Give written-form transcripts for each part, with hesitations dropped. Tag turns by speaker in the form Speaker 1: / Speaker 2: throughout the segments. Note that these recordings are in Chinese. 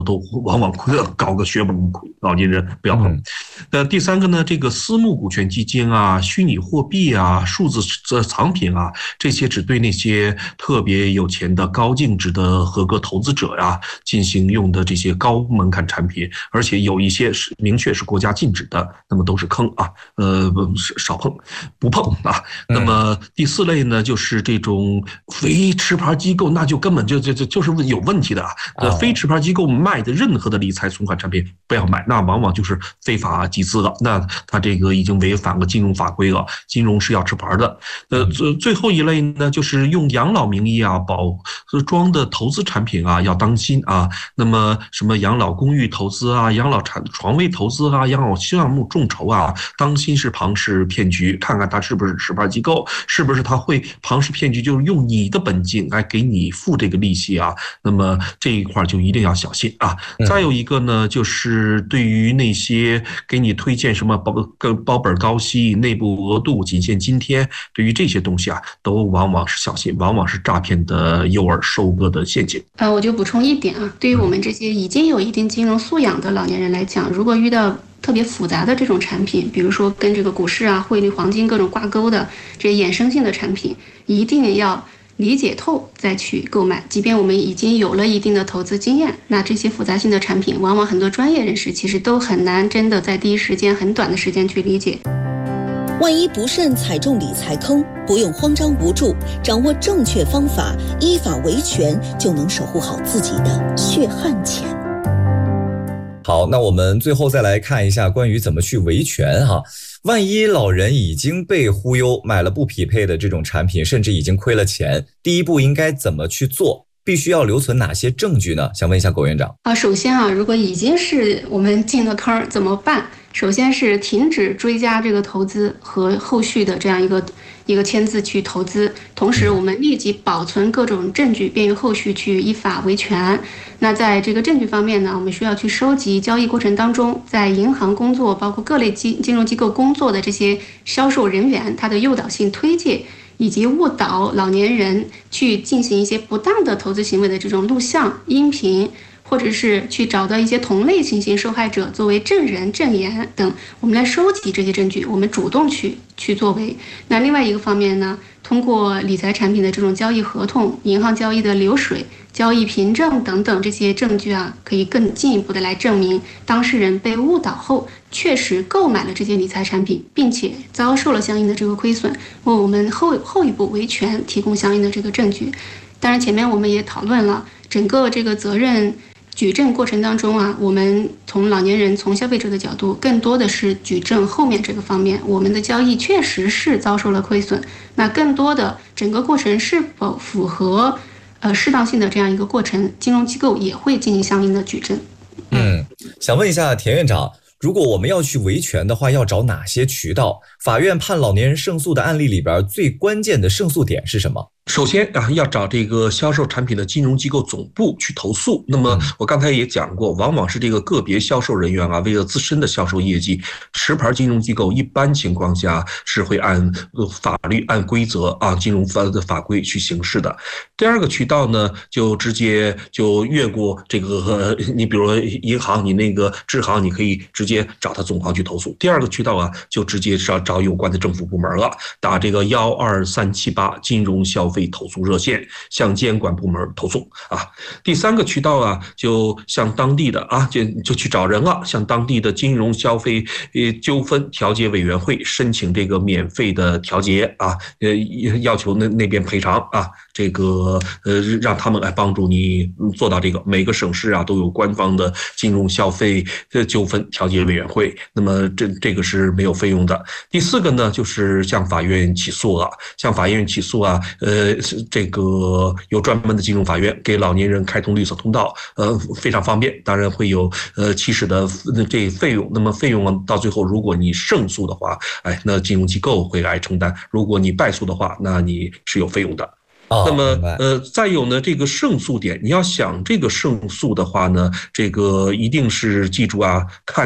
Speaker 1: 都往往搞个血本无亏，老年人不要碰。第三个呢，这个私募股权基金啊、虚拟货币啊、数字藏品啊，这些只对那些特别有钱的高净值的合格投资者呀进行用的这些高门槛产品，而且有一些是明确是国家禁止的，那么都是坑啊，少碰不碰啊。那么第四类呢，就是这种非持牌机构，那就根本就是有问题的啊。非持牌机构卖的任何的理财存款产品不要买，那往往就是非法集资了，那它这个已经违反了金融法规了，金融是要持牌的。最后一类呢，就是用养老名义啊包装的投资产品啊，要当心啊。那么什么养老公寓投资啊、养老床位投资啊、养老项目众筹啊，当心是庞氏骗局，看看它是不是持牌机构，是不是它会庞氏骗局，就是用你的本金来给你付这个利息啊。那么这一块就一定要小心啊。再有一个呢，就是对于那些给你推荐什么保本高息、内部额度仅限今天，对于这些东西啊，都往往是小心，往往是诈骗的诱饵、收割的陷阱。
Speaker 2: 我就补充一点啊，对于我们这些已经有一定金融素养的老年人来讲，如果遇到特别复杂的这种产品，比如说跟这个股市啊、汇率、黄金各种挂钩的这些衍生性的产品，一定要理解透再去购买。即便我们已经有了一定的投资经验，那这些复杂性的产品，往往很多专业人士其实都很难真的在第一时间、很短的时间去理解。
Speaker 3: 万一不慎踩中理财坑，不用慌张无助，掌握正确方法，依法维权，就能守护好自己的血汗钱。
Speaker 4: 好，那我们最后再来看一下关于怎么去维权哈。万一老人已经被忽悠，买了不匹配的这种产品，甚至已经亏了钱，第一步应该怎么去做？必须要留存哪些证据呢？想问一下苟院长。
Speaker 2: 首先啊，如果已经是我们进了坑怎么办？首先是停止追加这个投资和后续的这样一个签字去投资，同时我们立即保存各种证据，便于后续去依法维权。那在这个证据方面呢，我们需要去收集交易过程当中在银行工作，包括各类金融机构工作的这些销售人员他的诱导性推介，以及误导老年人去进行一些不当的投资行为的这种录像、音频，或者是去找到一些同类情形受害者作为证人证言等，我们来收集这些证据，我们主动去作为。那另外一个方面呢，通过理财产品的这种交易合同、银行交易的流水、交易凭证等等这些证据啊，可以更进一步的来证明当事人被误导后确实购买了这些理财产品，并且遭受了相应的这个亏损，为我们后一步维权提供相应的这个证据。当然前面我们也讨论了整个这个责任举证过程当中啊，我们从老年人、从消费者的角度，更多的是举证后面这个方面，我们的交易确实是遭受了亏损。那更多的整个过程是否符合适当性的这样一个过程，金融机构也会进行相应的举证。
Speaker 4: 想问一下田院长，如果我们要去维权的话，要找哪些渠道？法院判老年人胜诉的案例里边，最关键的胜诉点是什么？
Speaker 1: 首先啊，要找这个销售产品的金融机构总部去投诉。那么我刚才也讲过，往往是这个个别销售人员啊，为了自身的销售业绩，持牌金融机构一般情况下是会按法律、按规则啊，金融的法规去行事的。第二个渠道呢，就直接就越过这个，你比如银行，你那个支行，你可以直接找他总行去投诉。第二个渠道啊，就直接找有关的政府部门了，打这个12378金融消费投诉热线，向监管部门投诉啊。第三个渠道啊，就向当地的啊，就去找人了，向当地的金融消费纠纷调解委员会申请这个免费的调解啊，要求那边赔偿啊，这个让他们来帮助你做到这个。每个省市啊都有官方的金融消费纠纷调解委员会，那么这个是没有费用的。第四个呢，就是向法院起诉了，向法院起诉啊，这个有专门的金融法院给老年人开通绿色通道，非常方便。当然会有起始的这费用，那么费用到最后，如果你胜诉的话，那金融机构会来承担；如果你败诉的话，那你是有费用的。那么再有呢，这个胜诉点，你要想这个胜诉的话呢，这个一定是记住啊，看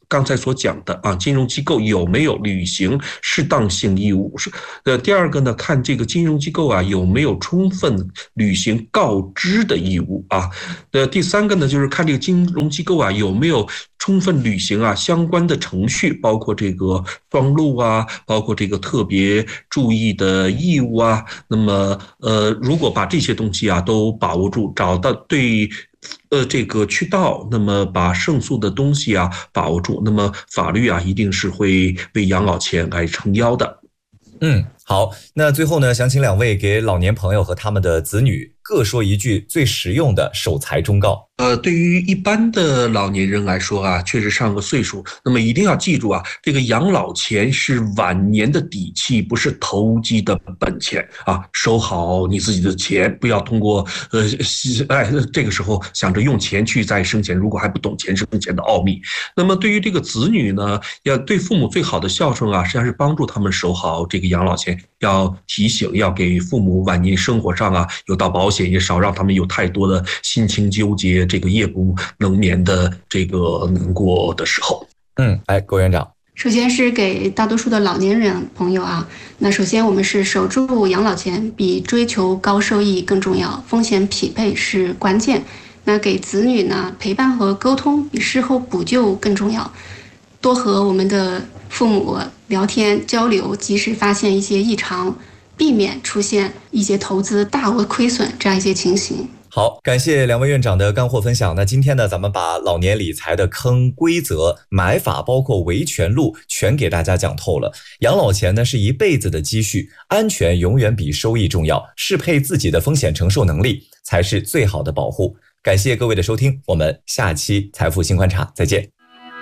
Speaker 1: 刚才所讲的啊，金融机构有没有履行适当性义务？第二个呢，看这个金融机构啊有没有充分履行告知的义务啊。第三个呢，就是看这个金融机构啊有没有充分履行啊相关的程序，包括这个双录啊，包括这个特别注意的义务啊。那么如果把这些东西啊都把握住，找到对这个渠道，那么把胜诉的东西啊把握住，那么法律啊一定是会为养老钱来撑腰的。
Speaker 4: 好，那最后呢，想请两位给老年朋友和他们的子女各说一句最实用的守财忠告。
Speaker 1: 对于一般的老年人来说啊，确实上个岁数，那么一定要记住啊，这个养老钱是晚年的底气，不是投机的本钱啊。收好你自己的钱，不要通过这个时候想着用钱去再生钱，如果还不懂钱生钱的奥秘。那么对于这个子女呢，要对父母最好的孝顺啊，实际上是帮助他们守好这个养老钱，要提醒，要给父母晚年生活上啊有到保险，也少让他们有太多的心情纠结，这个夜不能眠的这个难过的时候。
Speaker 4: 郭院长。
Speaker 2: 首先是给大多数的老年人朋友啊，那首先我们是守住养老钱比追求高收益更重要，风险匹配是关键。那给子女呢，陪伴和沟通比事后补救更重要，多和我们的父母聊天交流，及时发现一些异常，避免出现一些投资大额亏损这样一些情形。
Speaker 4: 好，感谢两位院长的干货分享。那今天呢，咱们把老年理财的坑、规则、买法，包括维权路全给大家讲透了。养老钱呢是一辈子的积蓄，安全永远比收益重要，适配自己的风险承受能力才是最好的保护。感谢各位的收听，我们下期财富新观察再见。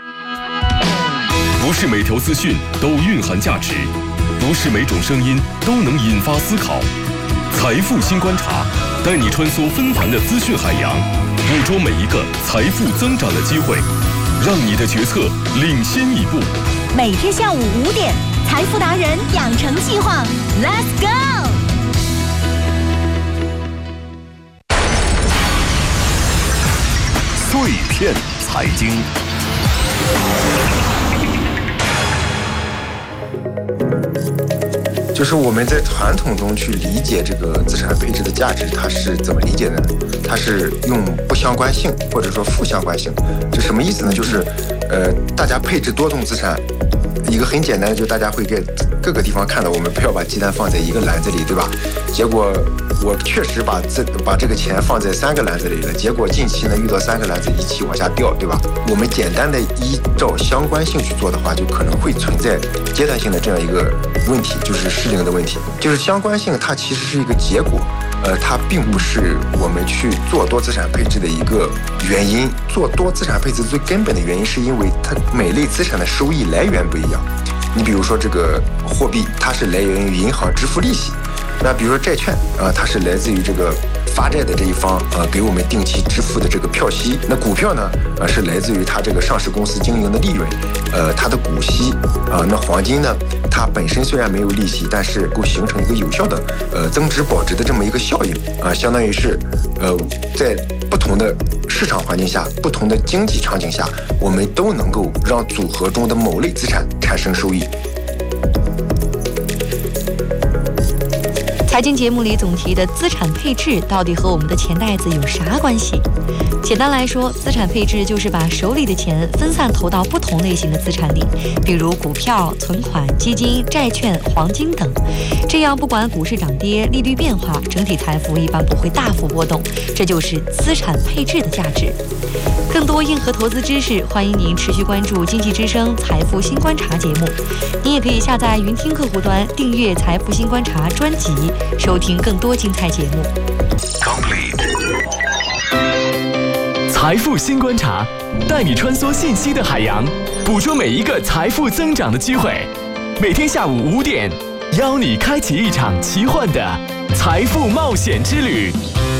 Speaker 5: 不是每条资讯都蕴含价值，不是每种声音都能引发思考。财富新观察，带你穿梭纷繁的资讯海洋，捕捉每一个财富增长的机会，让你的决策领先一步。
Speaker 3: 每天下午5点，财富达人养成计划 ，Let's go！
Speaker 5: 碎片财经。
Speaker 6: 就是我们在传统中去理解这个资产配置的价值，它是怎么理解的呢？它是用不相关性或者说负相关性。这什么意思呢？就是大家配置多种资产，一个很简单的，就大家会给各个地方看到，我们不要把鸡蛋放在一个篮子里，对吧？结果我确实把这个钱放在3个篮子里了，结果近期呢遇到3个篮子一起往下掉，对吧？我们简单的依照相关性去做的话，就可能会存在阶段性的这样一个问题，就是适龄的问题。就是相关性它其实是一个结果，它并不是我们去做多资产配置的一个原因。做多资产配置最根本的原因是因为它每类资产的收益来源不一样。你比如说这个货币，它是来源于银行支付利息。那比如说债券它是来自于这个发债的这一方给我们定期支付的这个票息。那股票呢是来自于它这个上市公司经营的利润，它的股息那黄金呢，它本身虽然没有利息，但是够形成一个有效的增值保值的这么一个效应相当于是在不同的市场环境下，不同的经济场景下，我们都能够让组合中的某类资产产生收益。
Speaker 7: 财经节目里总提的资产配置到底和我们的钱袋子有啥关系？简单来说，资产配置就是把手里的钱分散投到不同类型的资产里，比如股票、存款、基金、债券、黄金等。这样不管股市涨跌、利率变化，整体财富一般不会大幅波动，这就是资产配置的价值。更多硬核投资知识，欢迎您持续关注经济之声财富新观察节目。您也可以下载云听客户端，订阅财富新观察专辑，收听更多精彩节目。
Speaker 8: 财富新观察，带你穿梭信息的海洋，捕捉每一个财富增长的机会。每天下午5点，邀你开启一场奇幻的财富冒险之旅。